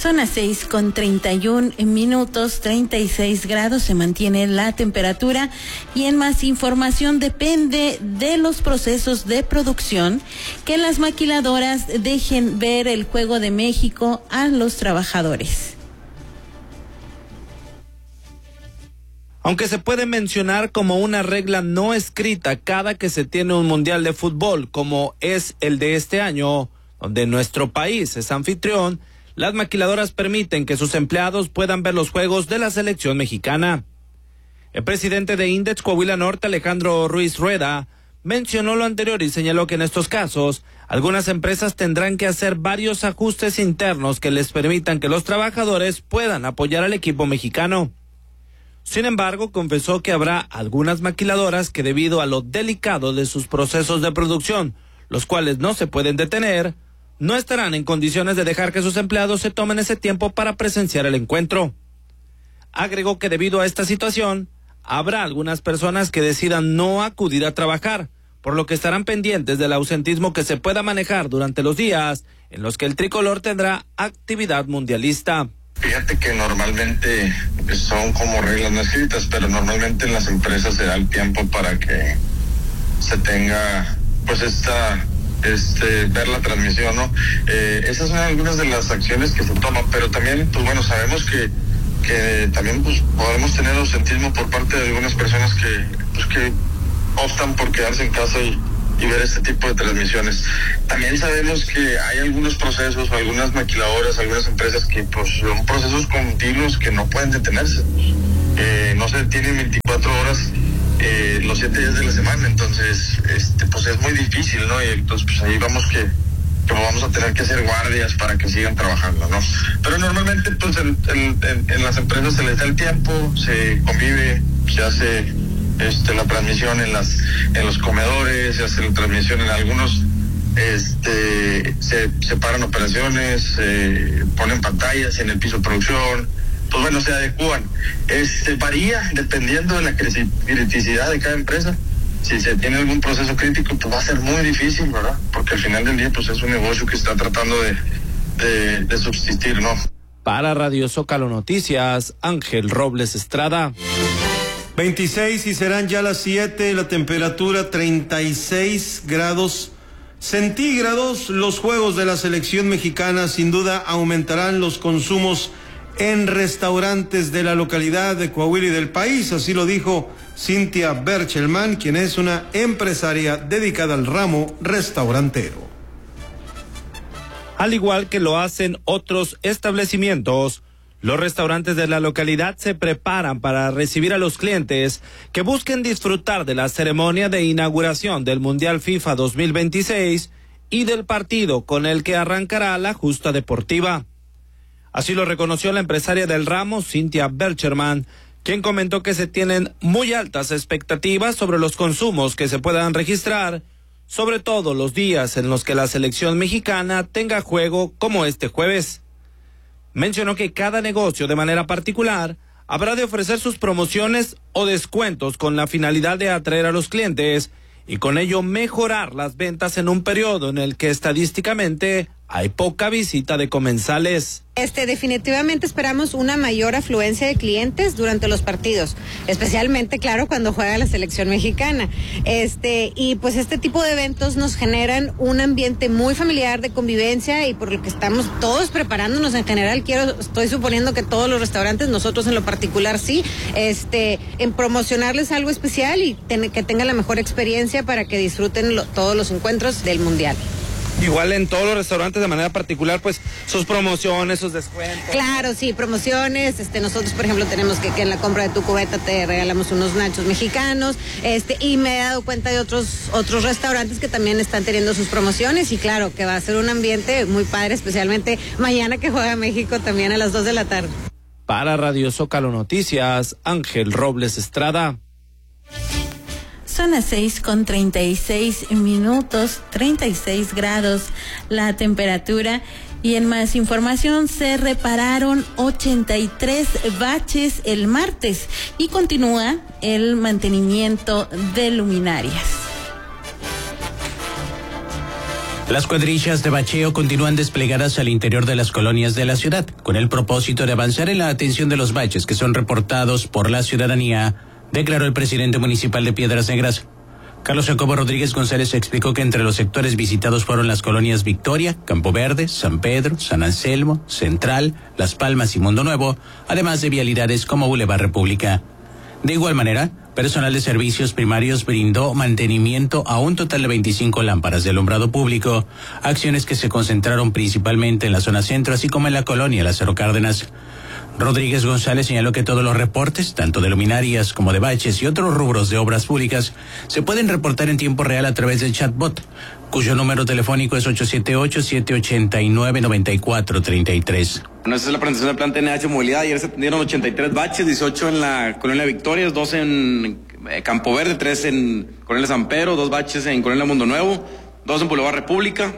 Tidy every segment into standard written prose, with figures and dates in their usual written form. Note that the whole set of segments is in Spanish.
Son las 6:31, 36 grados, se mantiene la temperatura. Y en más información, depende de los procesos de producción que las maquiladoras dejen ver el juego de México a los trabajadores. Aunque se puede mencionar como una regla no escrita cada que se tiene un mundial de fútbol, como es el de este año, donde nuestro país es anfitrión, las maquiladoras permiten que sus empleados puedan ver los juegos de la selección mexicana. El presidente de Index Coahuila Norte, Alejandro Ruiz Rueda, mencionó lo anterior y señaló que en estos casos, algunas empresas tendrán que hacer varios ajustes internos que les permitan que los trabajadores puedan apoyar al equipo mexicano. Sin embargo, confesó que habrá algunas maquiladoras que, debido a lo delicado de sus procesos de producción, los cuales no se pueden detener, no estarán en condiciones de dejar que sus empleados se tomen ese tiempo para presenciar el encuentro. Agregó que debido a esta situación, habrá algunas personas que decidan no acudir a trabajar, por lo que estarán pendientes del ausentismo que se pueda manejar durante los días en los que el tricolor tendrá actividad mundialista. Fíjate que normalmente son como reglas no escritas, pero normalmente en las empresas se da el tiempo para que se tenga pues ver la transmisión, ¿no? Esas son algunas de las acciones que se toman, pero también, pues bueno, sabemos que también pues podemos tener ausentismo por parte de algunas personas que optan por quedarse en casa y ver este tipo de transmisiones. También sabemos que hay algunos procesos, algunas maquiladoras, algunas empresas que pues son procesos continuos que no pueden detenerse. No se detienen 24 horas los 7 días de la semana, entonces pues es muy difícil, ¿no? Y entonces pues ahí vamos que vamos a tener que hacer guardias para que sigan trabajando, ¿no? Pero normalmente pues en las empresas se les da el tiempo, se convive, se hace la transmisión en los comedores, se hace la transmisión en algunos, se separan operaciones, se ponen pantallas en el piso de producción, pues bueno, se adecúan. Varía dependiendo de la criticidad de cada empresa. Si se tiene algún proceso crítico, pues va a ser muy difícil, ¿verdad? Porque al final del día, pues es un negocio que está tratando de subsistir, ¿no? Para Radio Zócalo Noticias, Ángel Robles Estrada. 26 y serán ya las 7, la temperatura 36 grados centígrados. Los juegos de la selección mexicana sin duda aumentarán los consumos en restaurantes de la localidad de Coahuila y del país, así lo dijo Cintia Berchelman, quien es una empresaria dedicada al ramo restaurantero. Al igual que lo hacen otros establecimientos, los restaurantes de la localidad se preparan para recibir a los clientes que busquen disfrutar de la ceremonia de inauguración del Mundial FIFA 2026 y del partido con el que arrancará la justa deportiva. Así lo reconoció la empresaria del ramo, Cintia Bercherman, quien comentó que se tienen muy altas expectativas sobre los consumos que se puedan registrar, sobre todo los días en los que la selección mexicana tenga juego como este jueves. Mencionó que cada negocio de manera particular habrá de ofrecer sus promociones o descuentos con la finalidad de atraer a los clientes y con ello mejorar las ventas en un periodo en el que estadísticamente hay poca visita de comensales. Definitivamente esperamos una mayor afluencia de clientes durante los partidos, especialmente, claro, cuando juega la selección mexicana. Y pues este tipo de eventos nos generan un ambiente muy familiar de convivencia y por lo que estamos todos preparándonos en general. Estoy suponiendo que todos los restaurantes, nosotros en lo particular sí, en promocionarles algo especial y que tengan la mejor experiencia para que disfruten todos los encuentros del Mundial. Igual en todos los restaurantes de manera particular, pues sus promociones, sus descuentos. Claro, sí, promociones. Nosotros, por ejemplo, tenemos que en la compra de tu cubeta te regalamos unos nachos mexicanos. Y me he dado cuenta de otros restaurantes que también están teniendo sus promociones. Y claro, que va a ser un ambiente muy padre, especialmente mañana que juega México también a las 2 de la tarde. Para Radio Zócalo Noticias, Ángel Robles Estrada. Son las 6:36, 36 grados la temperatura. Y en más información, se repararon 83 baches el martes y continúa el mantenimiento de luminarias. Las cuadrillas de bacheo continúan desplegadas al interior de las colonias de la ciudad, con el propósito de avanzar en la atención de los baches que son reportados por la ciudadanía, declaró el presidente municipal de Piedras Negras. Carlos Jacobo Rodríguez González explicó que entre los sectores visitados fueron las colonias Victoria, Campo Verde, San Pedro, San Anselmo, Central, Las Palmas y Mundo Nuevo, además de vialidades como Boulevard República. De igual manera, personal de servicios primarios brindó mantenimiento a un total de 25 lámparas de alumbrado público, acciones que se concentraron principalmente en la zona centro, así como en la colonia Lázaro Cárdenas. Rodríguez González señaló que todos los reportes, tanto de luminarias como de baches y otros rubros de obras públicas, se pueden reportar en tiempo real a través del chatbot, cuyo número telefónico es 878-789-9433. Bueno, esta es la presentación del plan TNH Movilidad. Ayer se atendieron 83 baches, 18 en la Colonia Victoria, 2 en Campo Verde, 3 en Colonia San Pedro, 2 baches en Colonia Mundo Nuevo, 2 en Boulevard República,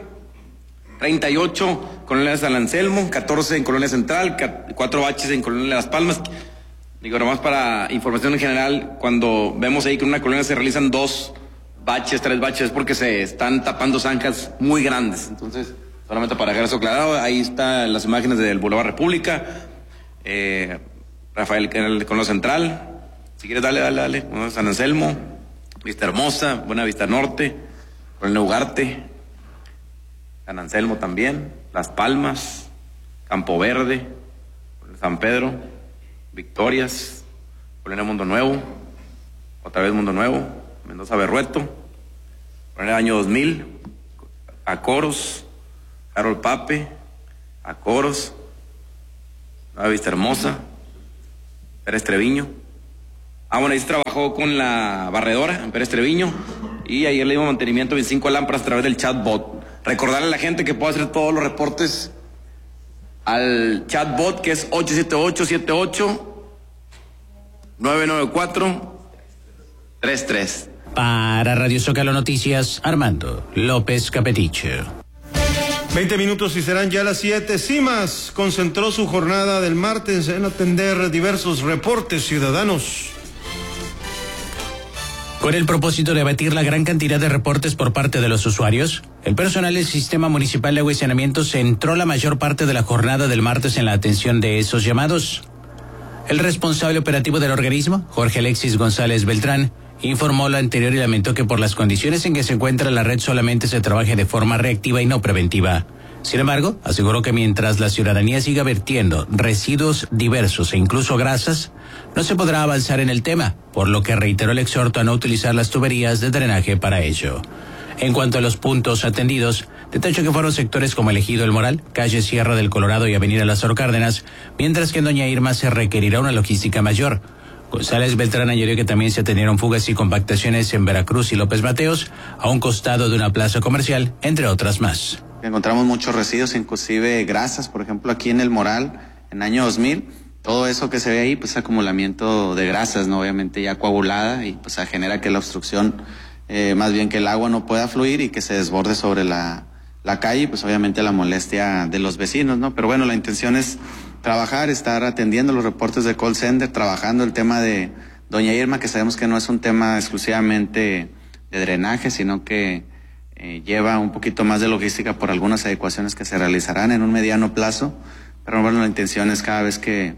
38 Colonia San Anselmo, 14 en Colonia Central, 4 baches en Colonia Las Palmas. Digo, nomás para información en general, cuando vemos ahí que en una colonia se realizan 2 baches, 3 baches, es porque se están tapando zanjas muy grandes. Entonces, solamente para dejar eso aclarado, ahí están las imágenes del Boulevard República, Rafael con lo Central, si quieres dale, San Anselmo, Vista Hermosa, Buena Vista Norte, Colonia Ugarte, San Anselmo también, Las Palmas, Campo Verde, San Pedro, Victorias, Colonia Mundo Nuevo, otra vez Mundo Nuevo, Mendoza Berrueto, Colonia Año 2000, Acoros, Harold Pape, Acoros, Nueva Vista Hermosa, Pérez Treviño. Bueno, ahí se trabajó con la barredora en Pérez Treviño y ayer le dimos mantenimiento a 25 lámparas a través del chatbot. Recordarle a la gente que puede hacer todos los reportes al chatbot, que es 878-994-33. Para Radio Zócalo Noticias, Armando López Capetiche. 20 minutos y serán ya las 7. CIMAS concentró su jornada del martes en atender diversos reportes ciudadanos. Con el propósito de abatir la gran cantidad de reportes por parte de los usuarios, el personal del Sistema Municipal de Agua y Saneamiento centró la mayor parte de la jornada del martes en la atención de esos llamados. El responsable operativo del organismo, Jorge Alexis González Beltrán, informó lo anterior y lamentó que por las condiciones en que se encuentra la red solamente se trabaje de forma reactiva y no preventiva. Sin embargo, aseguró que mientras la ciudadanía siga vertiendo residuos diversos e incluso grasas, no se podrá avanzar en el tema, por lo que reiteró el exhorto a no utilizar las tuberías de drenaje para ello. En cuanto a los puntos atendidos, detalló que fueron sectores como el Ejido El Moral, calle Sierra del Colorado y avenida Lázaro Cárdenas, mientras que en Doña Irma se requerirá una logística mayor. González Beltrán añadió que también se atendieron fugas y compactaciones en Veracruz y López Mateos, a un costado de una plaza comercial, entre otras más. Encontramos muchos residuos, inclusive grasas, por ejemplo, aquí en El Moral, en año 2000, todo eso que se ve ahí, pues acumulamiento de grasas, ¿no? Obviamente ya coagulada y pues genera que la obstrucción, más bien que el agua no pueda fluir y que se desborde sobre la calle, pues obviamente la molestia de los vecinos, ¿no? Pero bueno, la intención es trabajar, estar atendiendo los reportes de call center, trabajando el tema de Doña Irma, que sabemos que no es un tema exclusivamente de drenaje, sino que lleva un poquito más de logística por algunas adecuaciones que se realizarán en un mediano plazo, pero bueno, la intención es cada vez que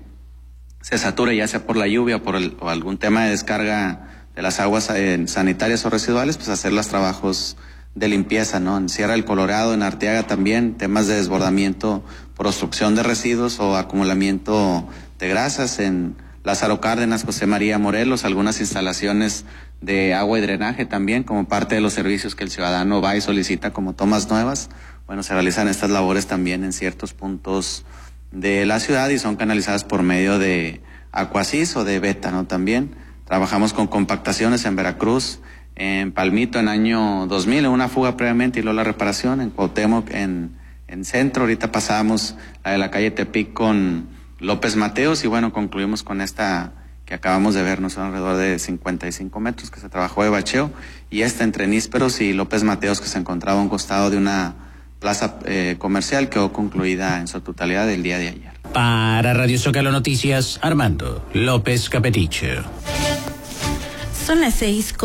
se sature, ya sea por la lluvia o algún tema de descarga de las aguas sanitarias o residuales, pues hacer los trabajos de limpieza, ¿no? En Sierra del Colorado, en Arteaga también, temas de desbordamiento por obstrucción de residuos o acumulamiento de grasas, en Lázaro Cárdenas, José María Morelos, algunas instalaciones de agua y drenaje también, como parte de los servicios que el ciudadano va y solicita como tomas nuevas. Bueno, se realizan estas labores también en ciertos puntos de la ciudad y son canalizadas por medio de Aquasys o de Beta, ¿no? También trabajamos con compactaciones en Veracruz, en Palmito en año 2000, en una fuga previamente y luego la reparación, en Cuauhtémoc, en Centro, ahorita pasamos la de la calle Tepic con López Mateos y bueno, concluimos con esta que acabamos de ver, ¿no? Son alrededor de 55 metros que se trabajó de bacheo, y esta entre Nísperos y López Mateos, que se encontraba a un costado de una plaza comercial, quedó concluida en su totalidad el día de ayer. Para Radio Zócalo Noticias, Armando López Capetiche. Son las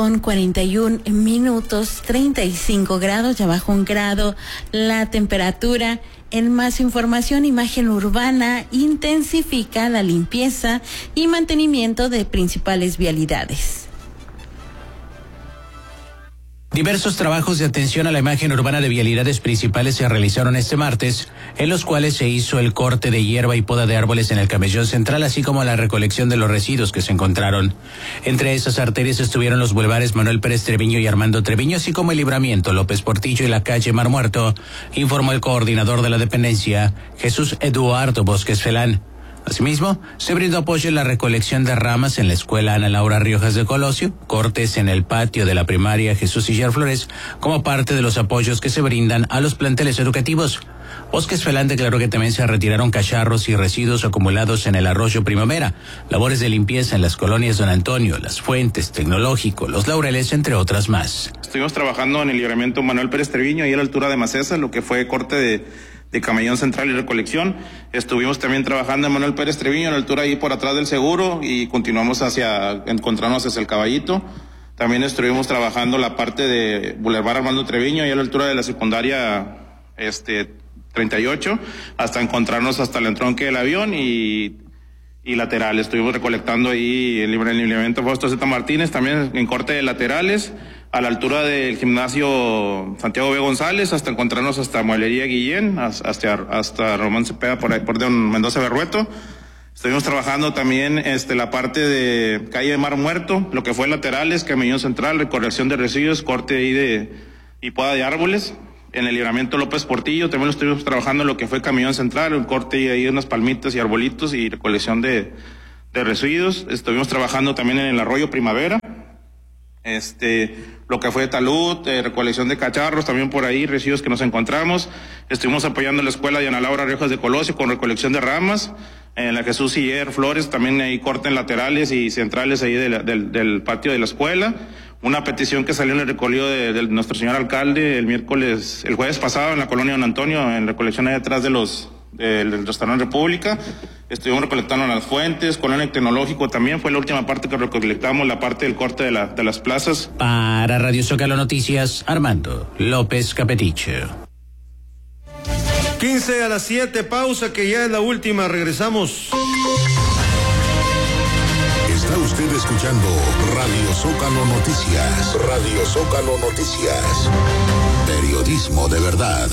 6:41, 35 grados, ya bajó 1 grado la temperatura. En más información, Imagen Urbana intensifica la limpieza y mantenimiento de principales vialidades. Diversos trabajos de atención a la imagen urbana de vialidades principales se realizaron este martes, en los cuales se hizo el corte de hierba y poda de árboles en el camellón central, así como la recolección de los residuos que se encontraron. Entre esas arterias estuvieron los bulevares Manuel Pérez Treviño y Armando Treviño, así como el Libramiento, López Portillo y la calle Mar Muerto, informó el coordinador de la dependencia, Jesús Eduardo Bosques Felán. Asimismo, se brindó apoyo en la recolección de ramas en la escuela Ana Laura Riojas de Colosio, cortes en el patio de la primaria Jesús Sillar Flores, como parte de los apoyos que se brindan a los planteles educativos. Bosques Felán declaró que también se retiraron cacharros y residuos acumulados en el arroyo Primavera, labores de limpieza en las colonias Don Antonio, Las Fuentes, Tecnológico, Los Laureles, entre otras más. Estuvimos trabajando en el libramiento Manuel Pérez Treviño, ahí a la altura de Macesa, lo que fue corte de camellón central y recolección. Estuvimos también trabajando en Manuel Pérez Treviño, a la altura ahí por atrás del seguro, y continuamos encontrarnos hacia el Caballito. También estuvimos trabajando la parte de Boulevard Armando Treviño, ahí a la altura de la secundaria 38, hasta encontrarnos hasta el entronque del avión y lateral. Estuvimos recolectando ahí el libramiento Fausto Z. Martínez, también en corte de laterales, a la altura del gimnasio Santiago B. González, hasta encontrarnos hasta Mueblería Guillén, hasta Román Cepeda, por Don Mendoza Berrueto. Estuvimos trabajando también la parte de calle Mar Muerto, lo que fue laterales, camellón central, recolección de residuos, corte ahí y poda de árboles. En el libramiento López Portillo también lo estuvimos trabajando en lo que fue camellón central, un corte y ahí unas palmitas y arbolitos y recolección de residuos. Estuvimos trabajando también en el arroyo Primavera, lo que fue talud, recolección de cacharros, también por ahí, residuos que nos encontramos. Estuvimos apoyando la escuela de Ana Laura Riojas de Colosio con recolección de ramas. En la Jesús Sillar Flores también ahí corten laterales y centrales ahí del patio de la escuela. Una petición que salió en el recorrido de nuestro señor alcalde el jueves pasado en la colonia Don Antonio, en recolección ahí detrás del restaurante República. Estuvimos recolectando en Las Fuentes, colonia Tecnológico también, fue la última parte que recolectamos, la parte del corte de las plazas. Para Radio Zócalo Noticias, Armando López Capeticho. 6:45, pausa que ya es la última, regresamos. Está usted escuchando Radio Zócalo Noticias. Radio Zócalo Noticias. Periodismo de verdad.